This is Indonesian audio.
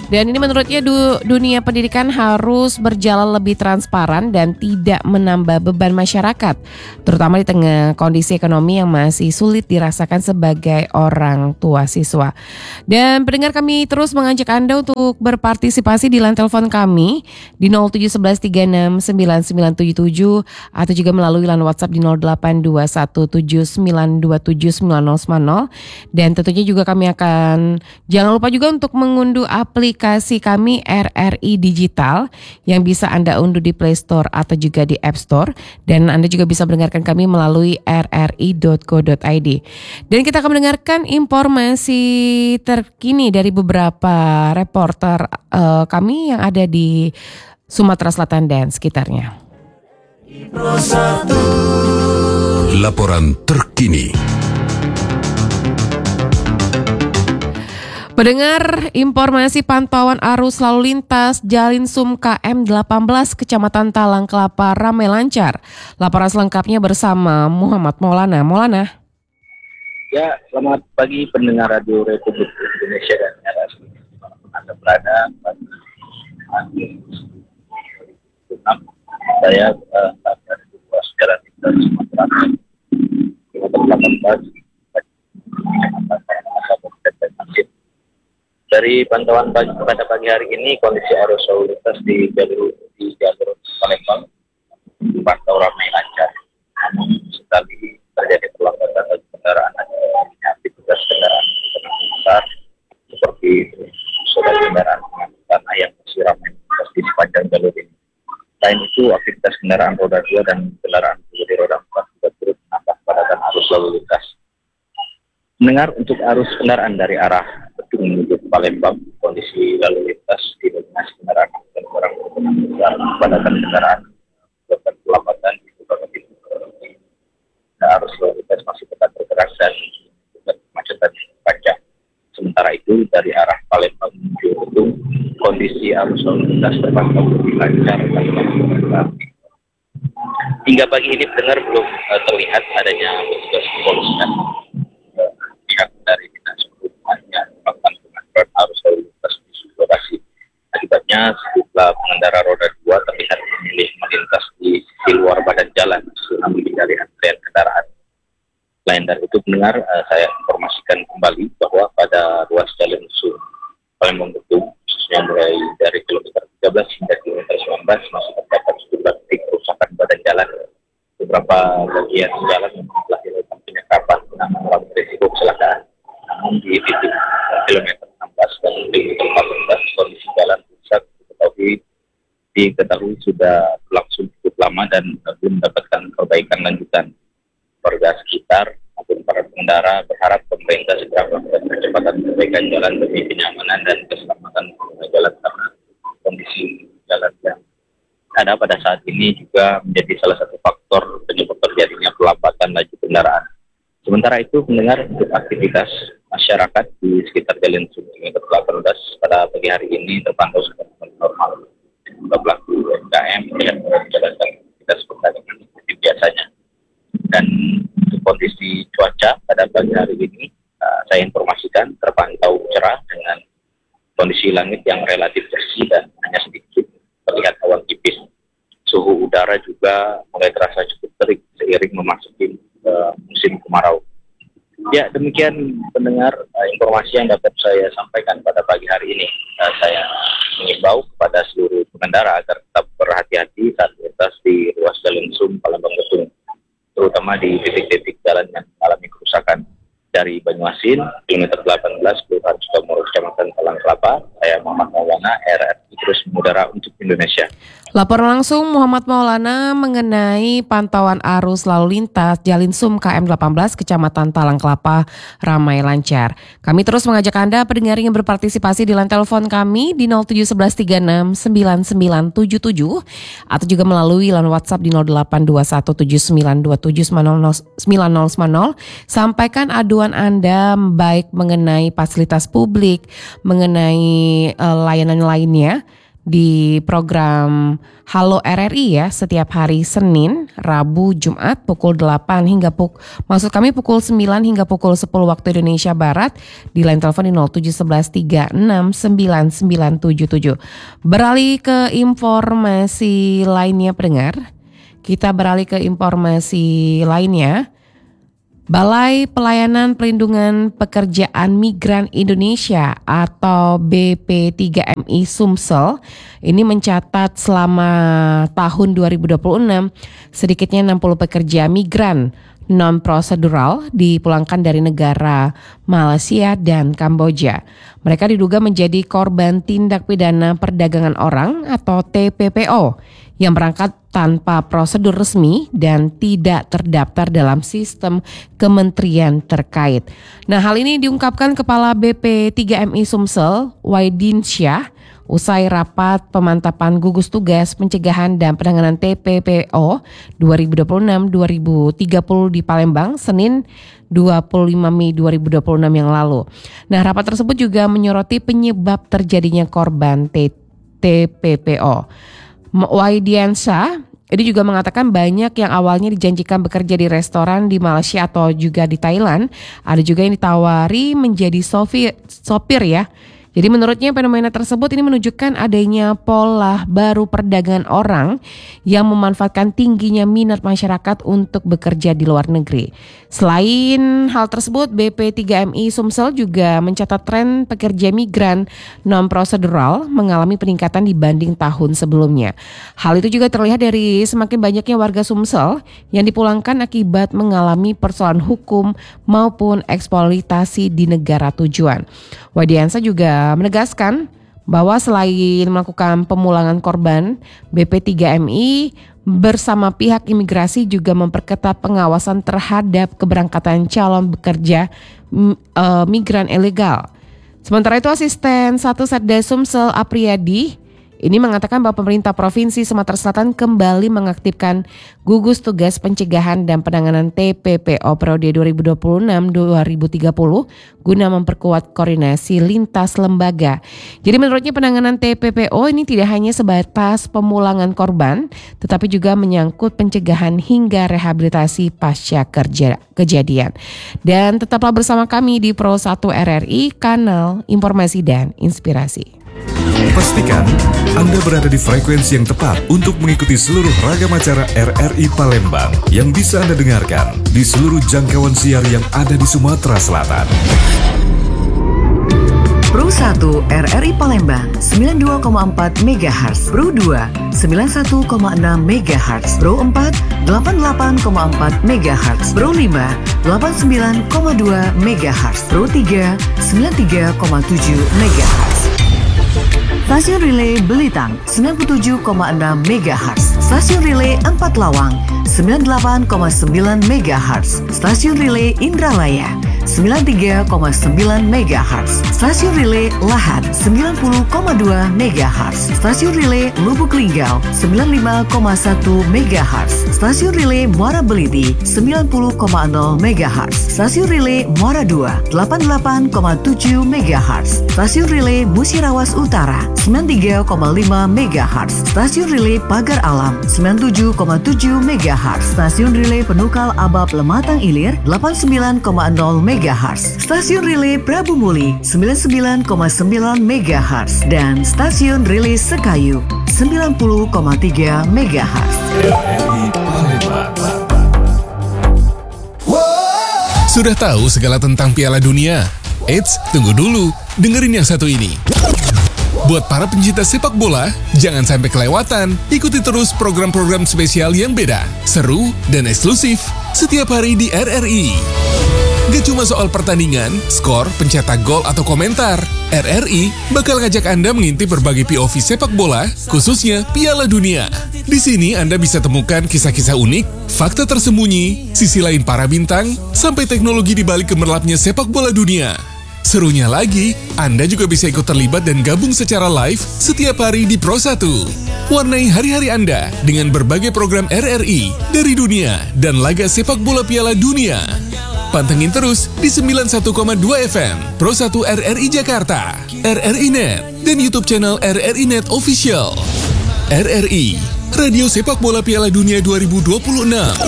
Dan ini menurutnya dunia pendidikan harus berjalan lebih transparan dan tidak menambah beban masyarakat, terutama di tengah kondisi ekonomi yang masih sulit dirasakan sebagai orang tua siswa. Dan pendengar, kami terus mengajak Anda untuk berpartisipasi di line telepon kami di 0711369977 atau juga melalui line WhatsApp di 082179279090. Dan tentunya juga kami akan, jangan lupa juga untuk mengunduh aplikasi kami RRI Digital yang bisa Anda unduh di Play Store atau juga di App Store, dan Anda juga bisa mendengarkan kami melalui rri.co.id. Dan kita akan mendengarkan informasi terkini dari beberapa reporter kami yang ada di Sumatera Selatan dan sekitarnya. Laporan terkini. Pendengar, informasi pantauan arus lalu lintas Jalin Sum KM 18 Kecamatan Talang Kelapa ramai lancar. Laporan selengkapnya bersama Muhammad Maulana. Maulana. Ya, selamat pagi pendengar Radio Republik Indonesia dan RRI. Anda berada pada hari 6. Saya dari ruas jalan lintas Sumatera Selatan 18 Dari pantauan pada pagi hari ini, kondisi arus lalu lintas di jalur Palembang dipantau ramai lancar. Namun sekali terjadi perlambatan bagi kendaraan aktivitas kendaraan besar seperti kendaraan tanah yang masih ramai melintas di sepanjang jalur ini. Selain itu, aktivitas kendaraan roda 2 dan kendaraan di roda 4 juga turut menambah padatan arus lalu lintas. Mendengar untuk arus kendaraan dari arah Betung menuju Palembang, kondisi lalu lintas didominasi kendaraan besar, padatan kendaraan menyebabkan perlambatan di beberapa titik. Arus lalu lintas masih tetap bergerak dan kemacetan panjang. Sementara itu dari arah Palembang menuju Betung, kondisi arus lalu lintas terpantau lebih lancar. Hingga pagi ini pendengar belum terlihat adanya petugas kepolisian pihak dari dinas perhubungan yang melakukan pengaturan arus lalu lintas di lokasi. Akibatnya sejumlah pengendara roda 2 terlihat memilih melintas di sisi luar badan jalan guna menghindari antrian kendaraan. Selain dari itu pendengar, saya informasikan kembali bahwa pada ruas jalan Palembang Betung, khususnya mulai dari kilometer 13 hingga kilometer 19 masih terdapat sejumlah titik kerusakan badan jalan. Beberapa bagian jalan telah dilakukan penyekapan guna mengurangi risiko kecelakaan. Namun di titik kilometer 16 dan kilometer 14 kondisi jalan rusak diketahui sudah berlangsung cukup lama dan belum mendapatkan perbaikan lanjutan. Warga sekitar maupun para pengendara berharap pemerintah segera melakukan percepatan perbaikan jalan demi kenyamanan dan keselamatan pengguna jalan, karena kondisi jalan yang ada pada saat ini juga menjadi salah satu faktor penyebab terjadinya pelambatan laju kendaraan. Sementara itu, mendengar untuk aktivitas masyarakat di sekitar Jalan Kilometer 18 pada pagi hari ini terpantau seperti normal. Pelaku UMKM yang menjalankan aktivitas perdagangan seperti biasanya. Dan untuk kondisi cuaca pada pagi hari ini, saya informasikan terpantau cerah dengan kondisi langit yang relatif bersih dan hanya sedikit terlihat awan tipis. Suhu udara juga mulai terasa cukup terik seiring memasuki musim kemarau. Ya, demikian pendengar informasi yang dapat saya sampaikan pada pagi hari ini. Saya mengimbau kepada seluruh pengendara agar tetap berhati-hati saat melintas di ruas Jalan Sum Palembang Betung, terutama di titik-titik jalan yang mengalami kerusakan. Dari Banyuasin, kilometer 18, Kelurahan Sukamoro, Kecamatan Talang Kelapa, saya Muhammad Maulana, RRI terus mengudara untuk Indonesia. Laporan langsung Muhammad Maulana mengenai pantauan arus lalu lintas Jalin Sum KM 18 Kecamatan Talang Kelapa ramai lancar. Kami terus mengajak Anda pendengar yang berpartisipasi di line telepon kami di 0711369977 atau juga melalui line WhatsApp di 082179279090. Sampaikan aduan Anda baik mengenai fasilitas publik, mengenai layanan lainnya. di program Halo RRI ya, setiap hari Senin, Rabu, Jumat pukul 8 hingga pukul 9 hingga pukul 10 waktu Indonesia Barat di line telepon di 0711369977. Beralih ke informasi lainnya pendengar. Kita beralih ke informasi lainnya. Balai Pelayanan Pelindungan Pekerjaan Migran Indonesia atau BP3MI Sumsel ini mencatat selama tahun 2026 sedikitnya 60 pekerja migran non-prosedural dipulangkan dari negara Malaysia dan Kamboja. Mereka diduga menjadi korban tindak pidana perdagangan orang atau TPPO yang berangkat tanpa prosedur resmi dan tidak terdaftar dalam sistem kementerian terkait. Nah, hal ini diungkapkan Kepala BP3MI Sumsel, Waidin Syah, usai rapat pemantapan gugus tugas pencegahan dan penanganan TPPO 2026-2030 di Palembang, Senin 25 Mei 2026 yang lalu. Nah, rapat tersebut juga menyoroti penyebab terjadinya korban TPPO. Waidiansa ini juga mengatakan banyak yang awalnya dijanjikan bekerja di restoran di Malaysia atau juga di Thailand, ada juga yang ditawari menjadi sopir ya. Jadi menurutnya fenomena tersebut ini menunjukkan adanya pola baru perdagangan orang yang memanfaatkan tingginya minat masyarakat untuk bekerja di luar negeri. Selain hal tersebut, BP3MI Sumsel juga mencatat tren pekerja migran non-prosedural mengalami peningkatan dibanding tahun sebelumnya. Hal itu juga terlihat dari semakin banyaknya warga Sumsel yang dipulangkan akibat mengalami persoalan hukum maupun eksploitasi di negara tujuan. Wadiansa juga menegaskan bahwa selain melakukan pemulangan korban, BP3MI bersama pihak imigrasi juga memperketat pengawasan terhadap keberangkatan calon bekerja migran ilegal. Sementara itu asisten 1 Satgas Sumsel Apriyadi ini mengatakan bahwa pemerintah Provinsi Sumatera Selatan kembali mengaktifkan gugus tugas pencegahan dan penanganan TPPO periode 2026-2030 guna memperkuat koordinasi lintas lembaga. Jadi menurutnya penanganan TPPO ini tidak hanya sebatas pemulangan korban, tetapi juga menyangkut pencegahan hingga rehabilitasi pasca kejadian. Dan tetaplah bersama kami di Pro 1 RRI, kanal informasi dan inspirasi. Pastikan Anda berada di frekuensi yang tepat untuk mengikuti seluruh ragam acara RRI Palembang yang bisa Anda dengarkan di seluruh jangkauan siar yang ada di Sumatera Selatan. Pro 1 RRI Palembang 92,4 MHz, Pro 2 91,6 MHz, Pro 4 88,4 MHz, Pro 5 89,2 MHz, Pro 3 93,7 MHz. Stasiun Relay Belitang 97,6 MHz, Stasiun Relay 4 Lawang 98,9 MHz, Stasiun Relay Indralaya 93,9 MHz, Stasiun Relay Lahat 90,2 MHz, Stasiun Relay Lubuk Linggau 95,1 MHz, Stasiun Relay Muara Beliti 90,0 MHz, Stasiun Relay Muara 2 88,7 MHz, Stasiun Relay Musirawas Utara 93,5 MHz, Stasiun Relay Pagar Alam 97,7 MHz, Stasiun Relay Penukal Abab Lematang Ilir 89,0 MHz, Stasiun Relay Prabu Muli 99,9 MHz, dan Stasiun Relay Sekayu 90,3 MHz. Sudah tahu segala tentang Piala Dunia? Eits, tunggu dulu, dengerin yang satu ini. Buat para pencinta sepak bola, jangan sampai kelewatan. Ikuti terus program-program spesial yang beda, seru, dan eksklusif setiap hari di RRI. Gak cuma soal pertandingan, skor, pencetak gol, atau komentar. RRI bakal ngajak Anda mengintip berbagai POV sepak bola, khususnya Piala Dunia. Di sini Anda bisa temukan kisah-kisah unik, fakta tersembunyi, sisi lain para bintang, sampai teknologi di balik gemerlapnya sepak bola dunia. Serunya lagi, Anda juga bisa ikut terlibat dan gabung secara live setiap hari di Pro 1. Warnai hari-hari Anda dengan berbagai program RRI dari dunia dan laga sepak bola Piala Dunia. Pantengin terus di 91,2 FM Pro 1 RRI Jakarta, RRI Net, dan YouTube channel RRI Net Official. RRI, Radio Sepak Bola Piala Dunia 2026.